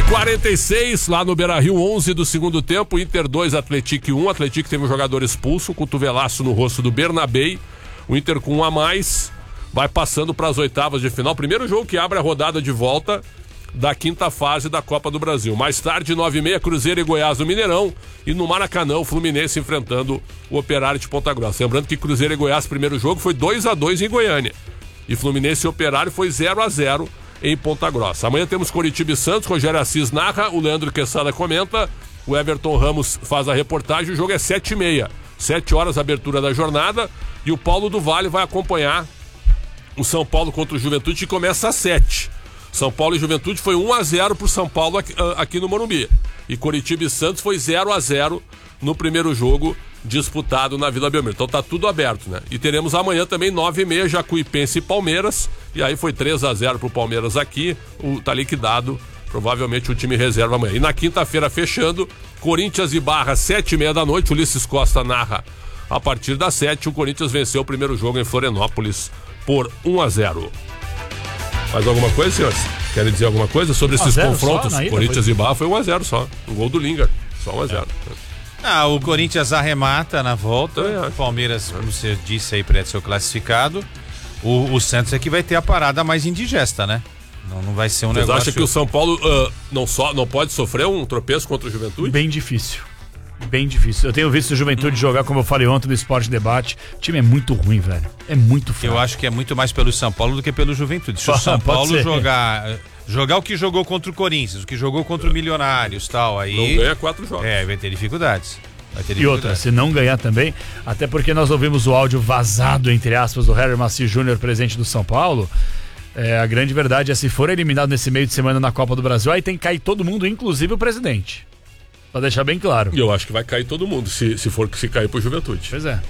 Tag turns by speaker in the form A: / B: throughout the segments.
A: 46, lá no Beira-Rio, 11 do segundo tempo, Inter 2, Atlético 1. Atlético teve um jogador expulso, cotovelaço no rosto do Bernabei. O Inter com 1 a mais vai passando para as oitavas de final. Primeiro jogo que abre a rodada de volta da quinta fase da Copa do Brasil. Mais tarde, 9h30, Cruzeiro e Goiás no Mineirão. E no Maracanã, o Fluminense enfrentando o Operário de Ponta Grossa. Lembrando que Cruzeiro e Goiás, primeiro jogo, foi 2-2 em Goiânia. E Fluminense e Operário foi 0-0 em Ponta Grossa. Amanhã temos Coritiba e Santos, Rogério Assis narra, o Leandro Quesada comenta, o Everton Ramos faz a reportagem, o jogo é 7h30. 7 horas, abertura da jornada, e o Paulo do Vale vai acompanhar o São Paulo contra o Juventude, que começa às 7. São Paulo e Juventude foi 1-0 pro São Paulo aqui no Morumbi. E Coritiba e Santos foi 0-0 no primeiro jogo disputado na Vila Belmiro. Então tá tudo aberto, né? E teremos amanhã também 9h30, Jacuipense e Palmeiras. E aí foi 3-0 pro Palmeiras aqui. Tá liquidado, provavelmente o time reserva amanhã. E na quinta-feira, fechando, Corinthians e Barra, 7h30 da noite. Ulisses Costa narra a partir das 7. O Corinthians venceu o primeiro jogo em Florianópolis por 1-0. Mais alguma coisa, senhores? Querem dizer alguma coisa sobre esses confrontos? Corinthians e Barra foi 1-0 só. Um gol do Lingard, só 1-0.
B: O Corinthians arremata na volta. O Palmeiras, como você disse aí, para ser classificado. O Santos é que vai ter a parada mais indigesta, né? Não vai ser um negócio...
A: Vocês acham que o São Paulo não pode sofrer um tropeço contra o Juventude?
C: Bem difícil. Eu tenho visto o Juventude jogar, como eu falei ontem no Esporte Debate. O time é muito ruim, velho. É muito fraco.
B: Eu acho que é muito mais pelo São Paulo do que pelo Juventude. Se o São Paulo jogar o que jogou contra o Corinthians, o que jogou contra o Milionários, tal, aí...
A: Não ganha 4 jogos.
B: Vai ter dificuldades.
C: E outra, se não ganhar também, até porque nós ouvimos o áudio vazado, entre aspas, do Harry Maci Júnior, presidente do São Paulo. A grande verdade é, se for eliminado nesse meio de semana na Copa do Brasil, aí tem que cair todo mundo, inclusive o presidente. Pra deixar bem claro.
A: E eu acho que vai cair todo mundo, se cair pro Juventude.
C: Pois é.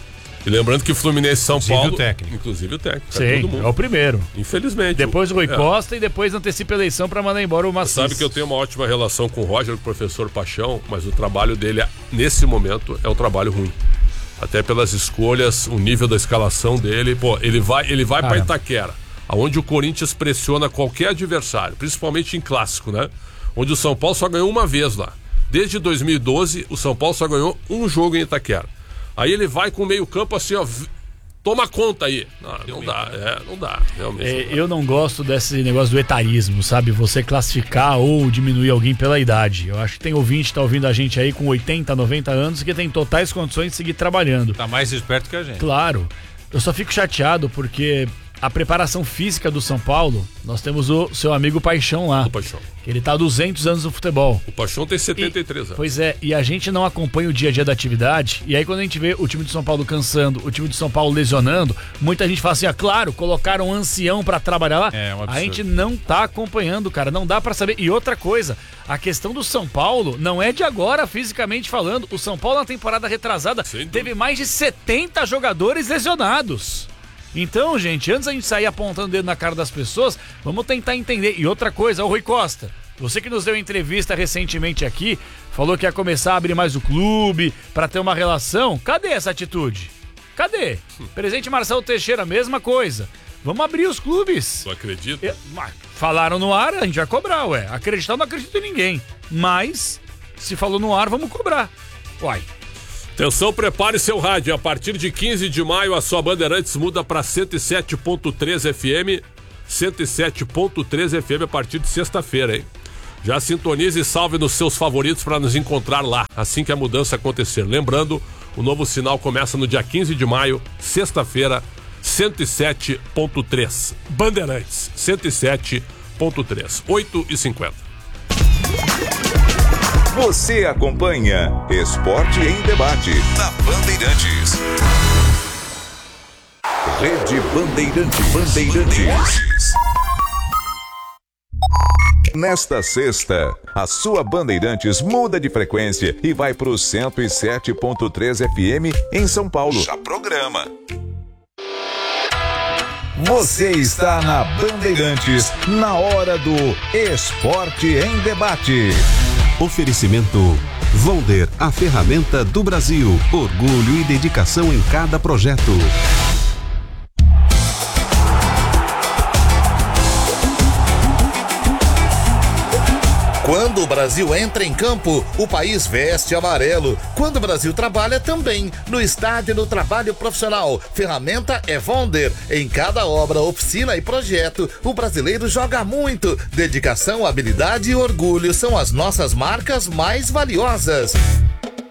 A: E lembrando que Fluminense e São Paulo...
C: Inclusive
A: o técnico.
C: Sim, todo mundo. É o primeiro.
A: Infelizmente.
C: Depois o Rui Costa e depois antecipa a eleição pra mandar embora o Macis.
A: Sabe que eu tenho uma ótima relação com o Roger, com o professor Paixão, mas o trabalho dele, nesse momento, é um trabalho ruim. Até pelas escolhas, o nível da escalação dele. Pô, ele vai pra Itaquera, onde o Corinthians pressiona qualquer adversário, principalmente em clássico, né? Onde o São Paulo só ganhou uma vez lá. Desde 2012, o São Paulo só ganhou um jogo em Itaquera. Aí ele vai com o meio campo assim, ó, toma conta aí. Não dá, realmente.
C: Eu não gosto desse negócio do etarismo, sabe? Você classificar ou diminuir alguém pela idade. Eu acho que tem ouvinte que tá ouvindo a gente aí com 80, 90 anos que tem totais condições de seguir trabalhando.
B: Tá mais esperto que a gente.
C: Claro. Eu só fico chateado porque a preparação física do São Paulo, nós temos o seu amigo Paixão lá.
A: O Paixão.
C: Que ele tá há 200 anos no futebol.
A: O Paixão tem 73 anos.
C: Pois é, e a gente não acompanha o dia a dia da atividade, e aí quando a gente vê o time de São Paulo cansando, o time de São Paulo lesionando, muita gente fala assim, claro, colocaram um ancião pra trabalhar lá. A gente não tá acompanhando, cara, não dá pra saber. E outra coisa, a questão do São Paulo não é de agora, fisicamente falando. O São Paulo na temporada retrasada teve mais de 70 jogadores lesionados. Então, gente, antes a gente sair apontando o dedo na cara das pessoas, vamos tentar entender. E outra coisa, o Rui Costa, você que nos deu entrevista recentemente aqui, falou que ia começar a abrir mais o clube pra ter uma relação. Cadê essa atitude? Cadê? Presidente Marcelo Teixeira, mesma coisa. Vamos abrir os clubes.
A: Tu acredita?
C: Falaram no ar, a gente vai cobrar, ué. Acreditar, não acredito em ninguém. Mas, se falou no ar, vamos cobrar. Uai.
A: Atenção, prepare seu rádio. A partir de 15 de maio, a sua Bandeirantes muda para 107.3 FM. 107.3 FM a partir de sexta-feira, hein? Já sintonize e salve nos seus favoritos para nos encontrar lá, assim que a mudança acontecer. Lembrando, o novo sinal começa no dia 15 de maio, sexta-feira, 107.3. Bandeirantes, 107.3. 8h50.
D: Você acompanha Esporte em Debate na Bandeirantes. Rede Bandeirantes. Nesta sexta, a sua Bandeirantes muda de frequência e vai para o 107.3 FM em São Paulo. Já programa. Você está na Bandeirantes, na hora do Esporte em Debate.
E: Oferecimento Volder, a ferramenta do Brasil. Orgulho e dedicação em cada projeto.
F: Quando o Brasil entra em campo, o país veste amarelo. Quando o Brasil trabalha também, no estádio do trabalho profissional. Ferramenta é Vonder. Em cada obra, oficina e projeto, o brasileiro joga muito. Dedicação, habilidade e orgulho são as nossas marcas mais valiosas.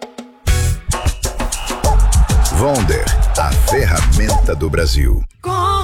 G: Vonder, a ferramenta do Brasil.